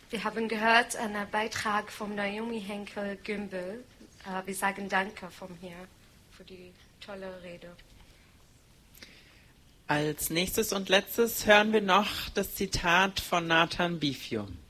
Wir haben gehört einen Beitrag von Naomi Henkel-Gümbel. Wir sagen Danke von hier für die tolle Rede. Als nächstes und letztes hören wir noch das Zitat von Nathan Bifio.